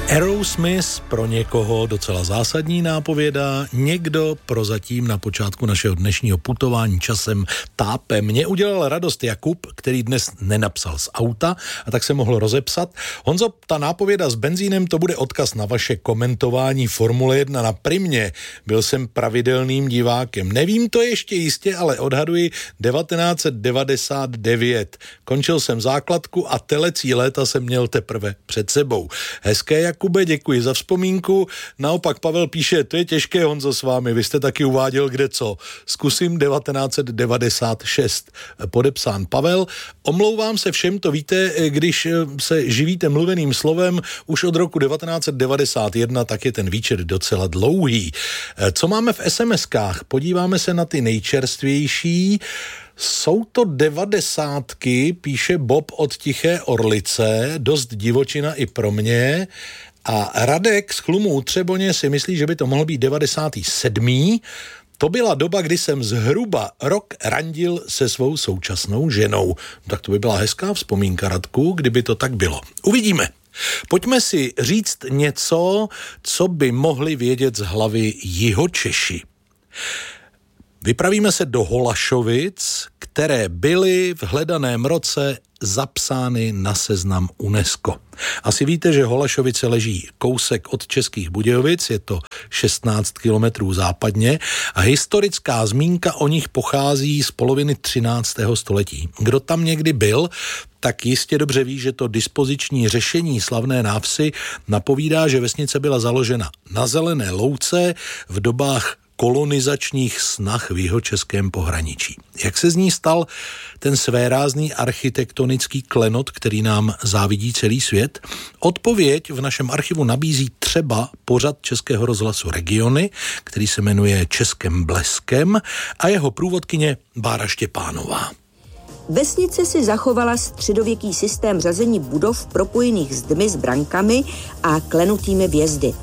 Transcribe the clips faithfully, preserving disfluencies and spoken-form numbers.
Aerosmith pro někoho docela zásadní nápověda, někdo prozatím na počátku našeho dnešního putování časem tápe. Mně udělal radost Jakub, který dnes nenapsal z auta a tak se mohl rozepsat. Honzo, ta nápověda s benzínem, to bude odkaz na vaše komentování Formule jedna na Primě. Byl jsem pravidelným divákem. Nevím to ještě jistě, ale odhaduji devatenáct set devadesát devět. Končil jsem základku a telecí léta jsem měl teprve před sebou. Hezké, Jakube, děkuji za vzpomínku. Naopak Pavel píše, to je těžké, Honzo, s vámi, vy jste taky uváděl kde co. Zkusím devatenáct set devadesát šest. Podepsán Pavel. Omlouvám se všem, to víte, když se živíte mluveným slovem už od roku devatenáct set devadesát jedna, tak je ten výčet docela dlouhý. Co máme v es em eskách? Podíváme se na ty nejčerstvější. Jsou to devadesátky, píše Bob od Tiché Orlice, dost divočina i pro mě. A Radek z Chlumu u Třeboně si myslí, že by to mohl být devadesátý sedmý. To byla doba, kdy jsem zhruba rok randil se svou současnou ženou. Tak to by byla hezká vzpomínka, Radku, kdyby to tak bylo. Uvidíme. Pojďme si říct něco, co by mohli vědět z hlavy Jihočeši. Vypravíme se do Holašovic, které byly v hledaném roce zapsány na seznam UNESCO. Asi víte, že Holašovice leží kousek od Českých Budějovic, je to šestnáct kilometrů západně a historická zmínka o nich pochází z poloviny třináctého století. Kdo tam někdy byl, tak jistě dobře ví, že to dispoziční řešení slavné návsi napovídá, že vesnice byla založena na zelené louce v dobách kolonizačních snah v jihočeském pohraničí. Jak se z ní stal ten svérázný architektonický klenot, který nám závidí celý svět? Odpověď v našem archivu nabízí třeba pořad Českého rozhlasu Regiony, který se jmenuje Českým bleskem, a jeho průvodkyně Bára Štěpánová. Vesnice si zachovala středověký systém řazení budov propojených zdmi s brankami a klenutými vjezdy.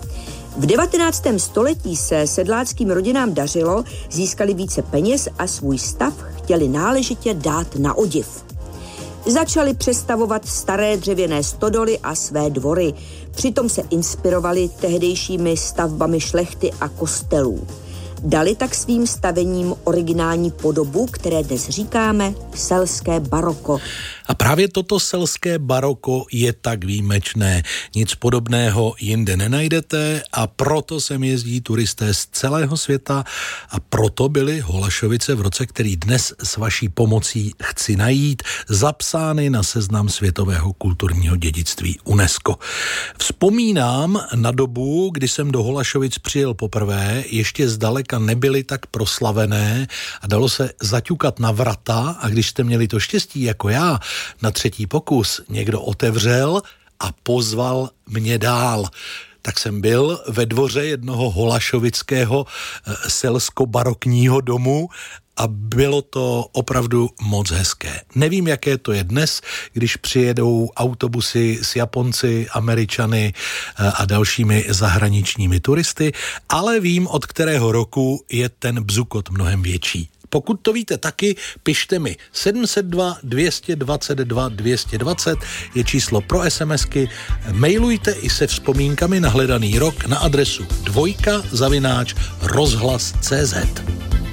V devatenáctém století se sedláckým rodinám dařilo, získali více peněz a svůj stav chtěli náležitě dát na odiv. Začali přestavovat staré dřevěné stodoly a své dvory, přitom se inspirovali tehdejšími stavbami šlechty a kostelů. Dali tak svým stavením originální podobu, které dnes říkáme selské baroko. A právě toto selské baroko je tak výjimečné. Nic podobného jinde nenajdete a proto sem jezdí turisté z celého světa a proto byly Holašovice v roce, který dnes s vaší pomocí chci najít, zapsány na seznam světového kulturního dědictví UNESCO. Vzpomínám na dobu, kdy jsem do Holašovic přijel poprvé, ještě zdaleka nebyly tak proslavené a dalo se zaťukat na vrata a když jste měli to štěstí jako já, na třetí pokus někdo otevřel a pozval mě dál. Tak jsem byl ve dvoře jednoho holašovického selsko-barokního domu a bylo to opravdu moc hezké. Nevím, jaké to je dnes, když přijedou autobusy s Japonci, Američany a dalšími zahraničními turisty, ale vím, od kterého roku je ten bzukot mnohem větší. Pokud to víte taky, pište mi sedm set dva dvě stě dvacet dva dvě stě dvacet je číslo pro SMSky. Mailujte i se vzpomínkami na hledaný rok na adresu dvojka zavináč rozhlas tečka cé zet.